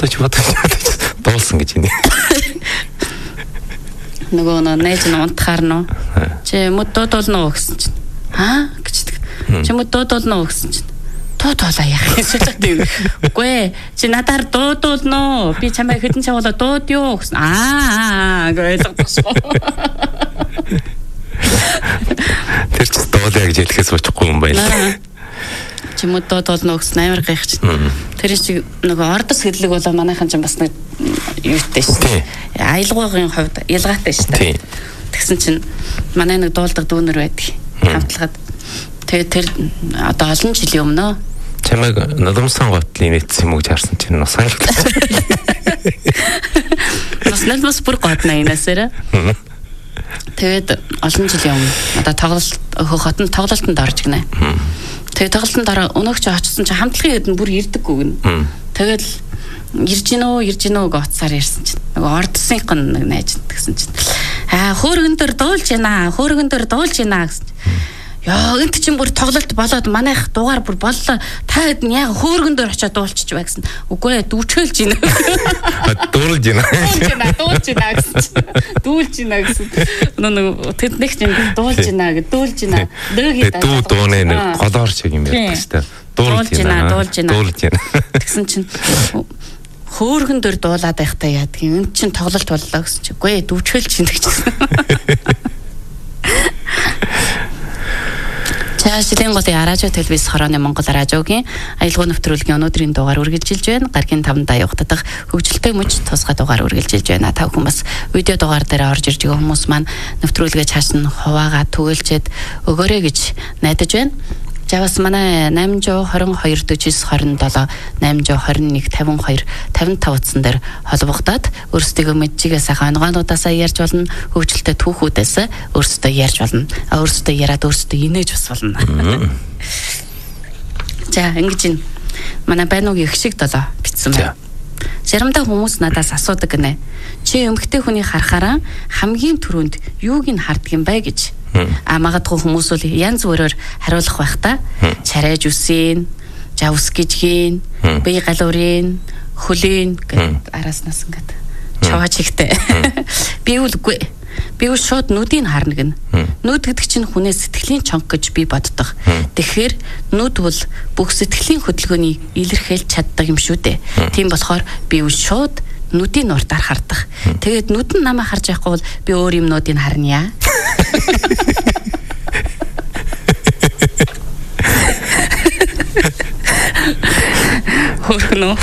бодож дуулсан гэж юм. Нөгөө нээж нь унтахаар нөө. Чи мөд дуудуулна уу гэсэн чинь. Аа гэж. Чи мөд дуудуулна уу гэсэн чинь. Дуудуулаа яах юм шилээд. Үгүй ээ. Чи надаар дуудуулна уу? Би чамайг хэдэн чавуулаа дуудъё гэсэн. Аа гэж ойлгохгүй. Тэр ч дуулаа гэж хэлэхээс уучихгүй юм байна. Чи мөд дуудуулна уу гэсэн амар гайх чинь. Тэр чи нөгөө ордос хэдлэг болоо манайхан ч бас нэг юутай шүү. Аялгаагийн хувьд ялгаатай шүү. Тэгсэн чинь манай нэг дуулдаг дүүнер байдаг. Хамтлагад. Тэгээд тэр одоо олон жилийн өмнө чамайг Нулимсан готлын нийтсэн юм уу гэж харсан чинь нусан л. Нас бүр годна инээсээр. Тэгээд олон жилийн өмнө одоо хотын тоглолтод орж гинэ. Тэгээд тоглолтод өнөөгч очсон чинь хамтлагын хэд нь бүр ирдэггүй гин. Тэгээд ирж гинөө гэж уцаар ирсэн чинь нөгөө ордсынх нь найж гэсэн чинь хөөргөн дөр дуулж гинэ гэсэн. Яа энт чинь бүр тоглолт болоод манайх дугаар бүр боллоо. Та хэд нь яг хөөргөн дөр очиод дуулчих байсан. Үгүй ээ дүүчэлж гинэ. Дуулж гинэ гэсэн. Нөгөө тэд нэг чинь дуулж гинэ. Дүү дууны нэг голоор шиг юм ярьдаг шүү дээ. Дуулж гинэ. Тэгсэн чинь хөөргөн дөр дуулаад байхдаа яадаг юм. Энд чинь тоглолт боллоо гэсэн чинь. Үгүй ээ дүүчэлж гинэ гэсэн. Жилийн голын радио телевиз хорооны Монгол радиогийн аялал нэвтрүүлгийн өнөөдрийн дугаар үргэлжилж байна. Гаргийн 5 даяухдах хөгжилтэй мөч тусгай дугаар үргэлжилж байна. Та бүхэн бас видео дугаар дээр орж ирж байгаа хүмүүс маань нэвтрүүлгээ цааш нь хуваагаа түгэлчээд өгөөрэй гэж найдаж байна. За бас манай 822 49 27 821 52 55 утсан дээр холбогдоод өөрсдөө мэдчихээ сайхан онгоонуудаасаа ярьж болно, хөгжилтэй түүхүүдээс өөрсдөө ярьж болно. Өөрсдөө яриад өөрсдөө инээж бас болно. За ингэж ин манай байнуугийн их шиг долоо битсэн байна. Заримдаа хүмүүс надаас асуудаг гинэ. Чи эмэгтэй хүний харахаараа хамгийн түрүүнд юуг нь харддаг юм бэ гэж. Магадгүй хүмүүс бол янз бүрээр хариулах байх та. Чарайж үсийн, жавс гижгийн, бие галуурын, хөлийн гэд араснаас ингээд чаваач ихтэй. Би үгүй. Би шууд нүдийг харна гин. Нүд гэдэг чинь хүнээс сэтгэлийн чонх гэж би боддог. Тэгэхээр нүд бол бүх сэтгэлийн хөдөлгөөнийг илэрхийлж чаддаг юм шүү дээ. Тийм болохоор би шууд нүдийн уртаар хардаг. Тэгээд нүд нь намайг харж байхгүй бол би өөр юмнуудыг харна. Хөрхнөө.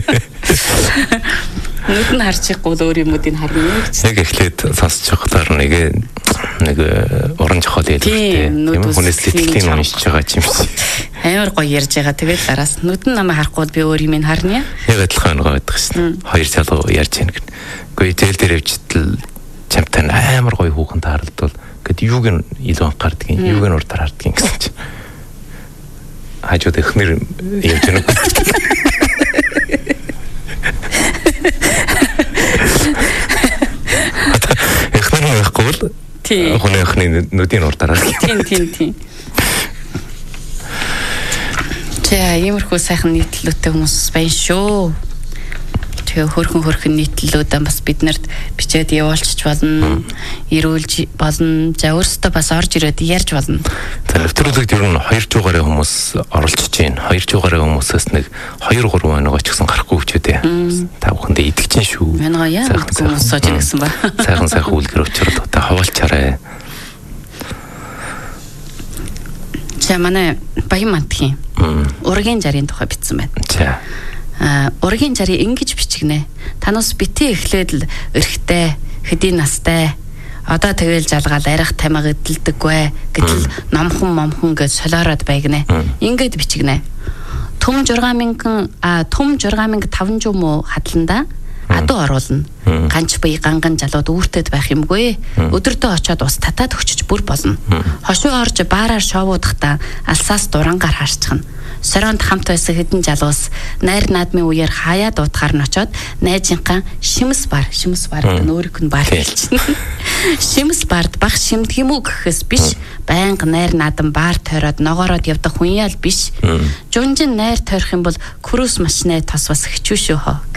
Нүд нь харчихгүй л өөр юмнуудыг харна гэж. Яг эхлээд сонсож байхлаар нэг уран жохол ялдаг тийм хүнээс сэтгэлийн уншиж байгаа юм шиг. Амар гоё ярьж байгаа. Тэгээд дараас нүд нь намайг харахгүй би өөр юм харна. Яг адилхан нэг байдаг шин. Хоёр залуу ярьж байна гэнэ. Гэхдээ зээл дээр явжтал чамтай амар гоё хүүхэн тааралдвал гэд юуг нь илүү анхаардаг юм, юуг нь урдаар харддаг юм гэсэн чинь. Хажууд эхнэр явж байна. Эхнэр байхгүй бол хүний эхний нүдийн урдаар харддаг. Тийм. Тэгээ иймэрхүү сайхан нийтлэлтэй хүмүүс байна шүү. Тэгээ хөрхөн нийтлэлүүдээ бас биднэрт бичээд явуулчих болно, ирүүлж болно. За өөрсдөө бас орж ирээд ярьж болно. За нэвтрүүлэгт ер нь 2 жуугаараа хүмүүс оролцож байна. 2 жуугаараа хүмүүсээс нэг 2-3 оногоо ч гэсэн гарахгүй хүчтэй. Та бүхэндээ идэх чинь шүү. Манайгаа яа хүмүүс сууж ийн гэсэн ба. Сайхан үлгэр өчрөд та хаваалчаарай. За манай Баян мантхийн ургийн жарын тухай бичсэн байна. За ургийн жарыг ингэж бичгнэ. Танаас битээ эхлээд л эрхтэй, хэдийн настай. Одоо тэгэл жалгаал арих тамиг эдэлдэггүй. Гэтэл номхон гэж солиороод байгнэ. Ингээд бичгнэ. Төм 6500 муу хадланда адуу оруулна. Ганч бие ганган залууд үүртэд байх юмгүй. Өдөртөө очиод ус татаад өчөж бүр болно. Хошуу орж баараар шоовуудахдаа алсаас дурангаар харцгана. Соронд хамт байсан хэдэн залуус найр наадмын үеэр хаяа дуутахаар нь очиод найзынхаа шимс бар өөрөөх нь бар хэлчихнэ. Шимс бард баг шимдэг юм уу гэхээс биш, байнга найр наадам баар тойроод ногоороод явдаг хүн ял биш. Жунжин найр тойрох юм бол крус машины тос бас хичүү шүү хоо.